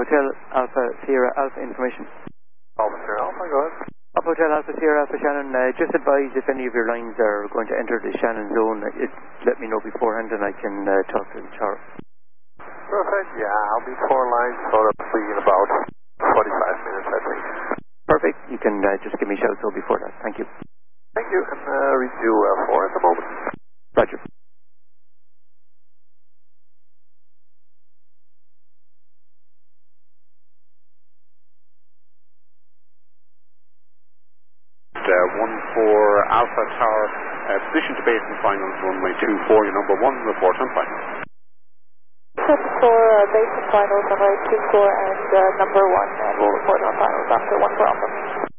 Hotel Alpha Sierra Alpha information. Alpha Sierra Alpha, go ahead. Alpha Hotel Alpha Sierra Alpha Shannon, just advise if any of your lines are going to enter the Shannon zone, let me know beforehand and I can talk to the tower. Perfect, yeah, I'll be 4 lines, so that'll be in about 45 minutes, I think. Perfect, you can just give me a shout so before that. Thank you. Thank you, and read you 4 at the moment. Roger. One for Alpha Tower, position to base and finals, runway 24, your number 1, report on finals. For base and finals, runway 24 and number 1, and we'll report on finals after 1 for Alpha.